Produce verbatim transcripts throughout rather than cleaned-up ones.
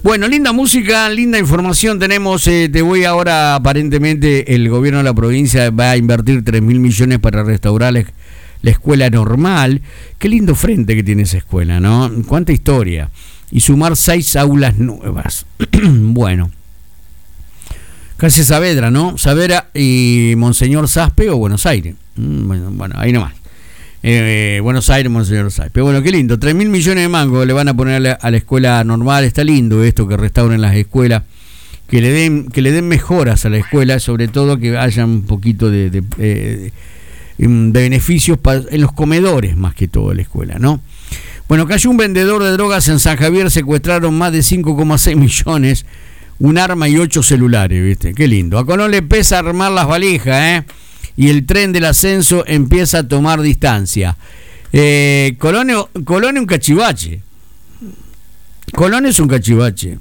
Bueno, linda música, linda información tenemos. Eh, te voy ahora, aparentemente, el gobierno de la provincia va a invertir tres mil millones para restaurar la, la escuela normal. Qué lindo frente que tiene esa escuela, ¿no? Cuánta historia. Y sumar seis aulas nuevas. Bueno. Casi Saavedra, ¿no? Saavedra y Monseñor Saspe o Buenos Aires. Bueno, bueno ahí nomás. Eh, Buenos Aires, Monseñor Saspe. Bueno, qué lindo. Tres mil millones de mangos le van a poner a la, a la escuela normal. Está lindo esto, que restauren las escuelas. Que le den, que le den mejoras a la escuela. Sobre todo que haya un poquito de, de, de, de beneficios para, en los comedores, más que todo, de la escuela, ¿no? Bueno, cayó un vendedor de drogas en San Javier. Secuestraron más de cinco coma seis millones. Un arma y ocho celulares, ¿viste? Qué lindo. A Colón le pesa armar las valijas, ¿eh? Y el tren del ascenso empieza a tomar distancia. Eh, Colón, Colón es un cachivache. Colón es un cachivache.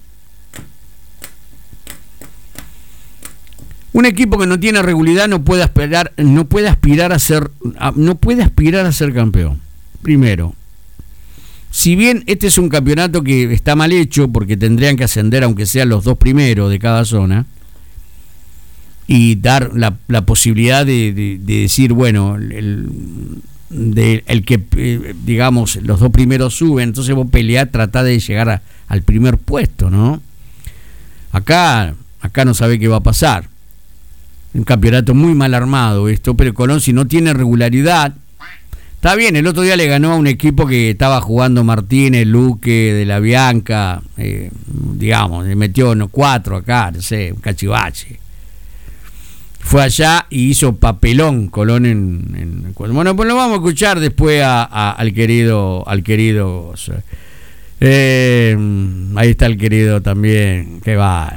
Un equipo que no tiene regularidad no puede aspirar, no puede aspirar a ser, no puede aspirar a ser campeón. Primero. Si bien este es un campeonato que está mal hecho, porque tendrían que ascender aunque sean los dos primeros de cada zona, y dar la, la posibilidad de, de, de decir, bueno, el, de, el que, eh, digamos, los dos primeros suben, entonces vos peleás, tratás de llegar a, al primer puesto, ¿no? Acá, acá no sabe qué va a pasar. Un campeonato muy mal armado esto, pero Colón, si no tiene regularidad, está bien. El otro día le ganó a un equipo que estaba jugando Martínez, Luque, de la Bianca, eh, digamos, le metió no, cuatro acá, no sé, un cachivache. Fue allá y hizo papelón Colón en, en bueno, pues lo vamos a escuchar después a, a, al querido, al querido, eh, ahí está el querido también, que va,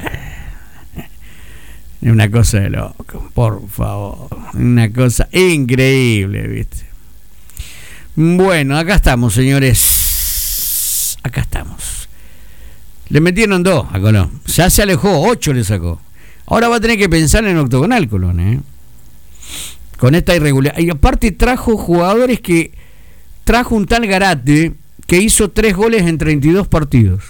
es una cosa de loco, por favor, una cosa increíble, ¿viste? Bueno, acá estamos, señores. Acá estamos. Le metieron dos a Colón. Ya se alejó, ocho le sacó. Ahora va a tener que pensar en octogonal Colón, ¿eh? Con esta irregularidad. Y aparte trajo jugadores que... Trajo un tal Garate que hizo tres goles en treinta y dos partidos.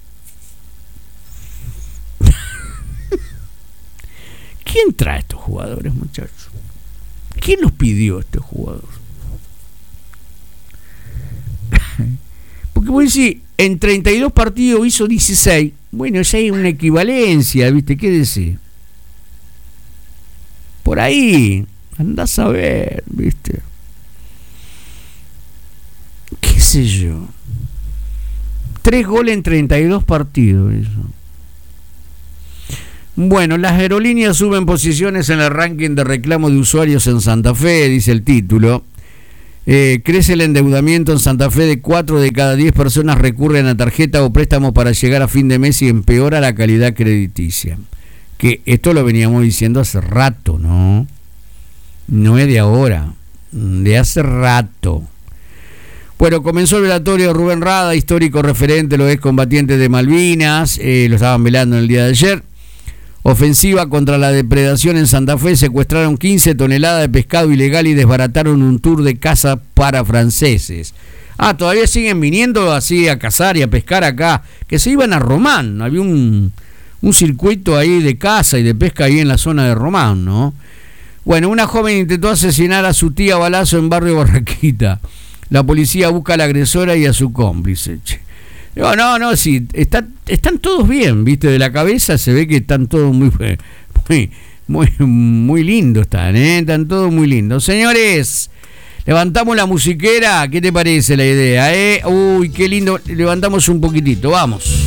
¿Quién trae estos jugadores, muchachos? ¿Quién los pidió estos jugadores? Porque vos decís, en treinta y dos partidos hizo dieciséis. Bueno, esa es una equivalencia, ¿viste? ¿Qué decís? Por ahí, andás a ver, ¿viste? ¿Qué sé yo? Tres goles en treinta y dos partidos, eso. Bueno, las aerolíneas suben posiciones en el ranking de reclamo de usuarios en Santa Fe, dice el título. Eh, crece el endeudamiento en Santa Fe, de cuatro de cada diez personas recurren a tarjeta o préstamo para llegar a fin de mes y empeora la calidad crediticia. Que esto lo veníamos diciendo hace rato, ¿no? No es de ahora, de hace rato. Bueno, comenzó el velatorio de Rubén Rada, histórico referente, los excombatientes de Malvinas, eh, lo estaban velando el día de ayer. Ofensiva contra la depredación en Santa Fe, secuestraron quince toneladas de pescado ilegal y desbarataron un tour de caza para franceses. Ah, todavía siguen viniendo así a cazar y a pescar acá, que se iban a Román, había un, un circuito ahí de caza y de pesca ahí en la zona de Román, ¿no? Bueno, una joven intentó asesinar a su tía a balazo en Barrio Barraquita. La policía busca a la agresora y a su cómplice, che. No, no, no, sí, está, están todos bien, viste, de la cabeza se ve que están todos muy, muy, muy, muy lindos están, ¿eh? Están todos muy lindos. Señores, levantamos la musiquera, ¿qué te parece la idea, eh? Uy, qué lindo, levantamos un poquitito, vamos.